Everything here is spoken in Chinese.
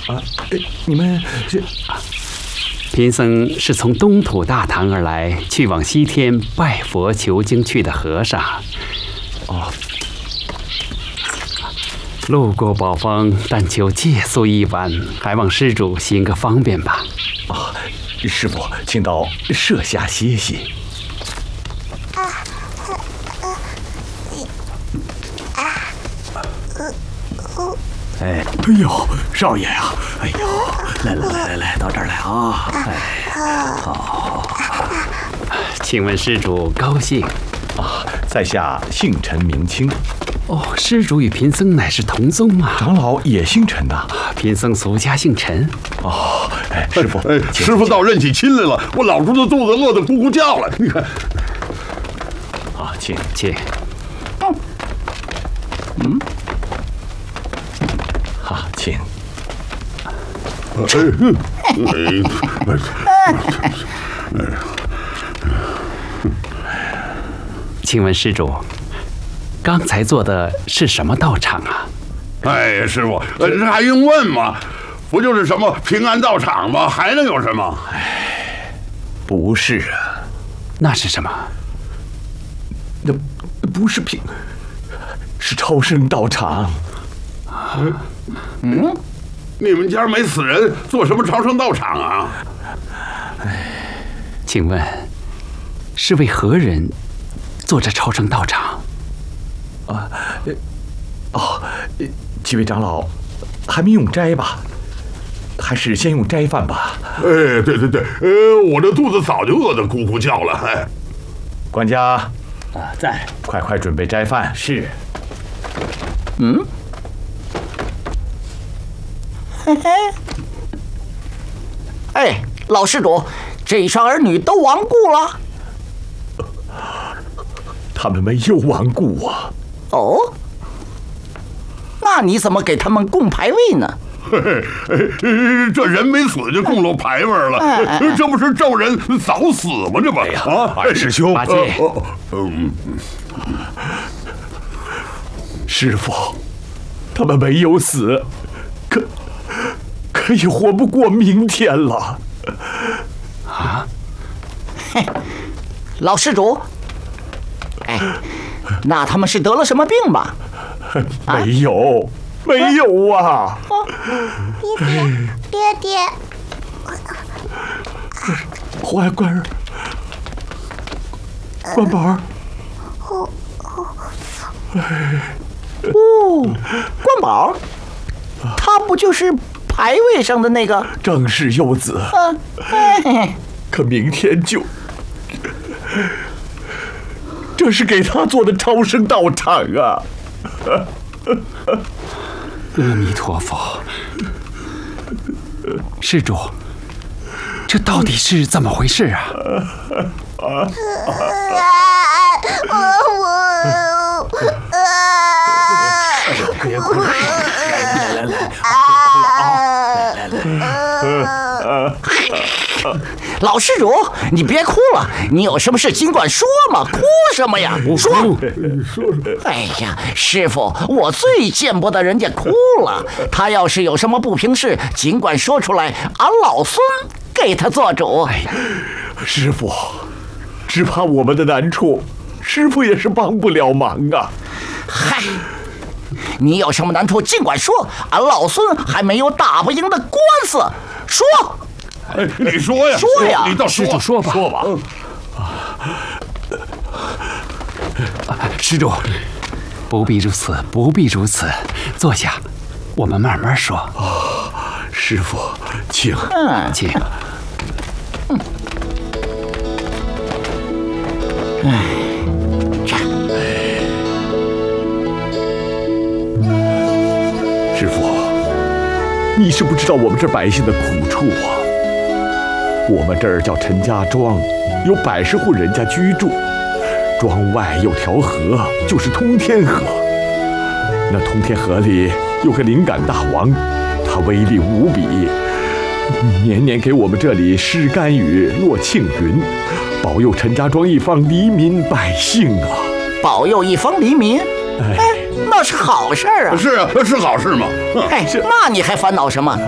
你们这…… 贫僧是从东土大唐而来，去往西天拜佛求经去的和尚。路过宝方，但求借宿一晚，还望施主行个方便吧。 师傅，请到舍下歇息。哎呦，少爷呀！哎呦，来，到这儿来啊！好。 请问施主高兴？ 在下姓陈名清。 施主与贫僧乃是同宗嘛？ 长老也姓陈呐。 贫僧俗家姓陈。 师傅， 师傅倒认起亲来了，我老猪的肚子饿得咕咕叫了。你看， 请。请。 请问施主，刚才做的是什么道场啊？ 哎，师傅，这还用问吗？不就是什么平安道场吗？还能有什么？ 不是啊。 那是什么？ 那不是是超生道场。 你们家没死人，做什么超生道场啊？ 请问是为何人做这超生道场？ 几位长老还没用斋吧？还是先用斋饭吧。 对，我这肚子早就饿得咕咕叫了。 管家在， 快准备斋饭。是。 哎，老施主，这一双儿女都亡故了。 他们没有亡故啊。 那你怎么给他们供牌位呢？ 这人没死就供了牌位了，这不是咒人早死吗？这不， 二师兄，师傅，他们没有死，可也活不过明天了。 老施主，那他们是得了什么病吧？ 没有啊！ 爹， 乖儿，关宝儿。 关宝，他不就是牌位上的那个？ 正是幼子。可明天这是给他做的超生道场啊！ 阿弥陀佛，施主，这到底是怎么回事啊？ 别哭，来， 老施主，你别哭了，你有什么事尽管说嘛，哭什么呀？说。哎呀，师傅，我最见不得人家哭了。他要是有什么不平事，尽管说出来，俺老孙给他做主。 师傅，只怕我们的难处，师傅也是帮不了忙啊。 嗨，你有什么难处尽管说，俺老孙还没有打不赢的官司。说。 你说呀， 说呀， 你倒施主说吧。施主，不必如此，坐下，我们慢慢说。 师傅，请。 请。 师傅，你是不知道我们这百姓的苦处啊。我们这儿叫陈家庄，有100户人家居住，庄外有条河，就是通天河。那通天河里有个灵感大王，他威力无比，年年给我们这里施甘雨、落庆云，保佑陈家庄一方黎民百姓啊！ 保佑一方黎民，那是好事啊！ 是好事嘛。 那你还烦恼什么？